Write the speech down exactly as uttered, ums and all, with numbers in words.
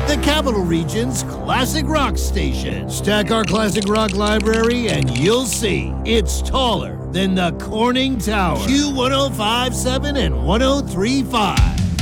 the Capital Region's classic rock station. Stack our classic rock library and you'll see it's taller than the Corning Tower. Q one oh five point seven and one oh three point five.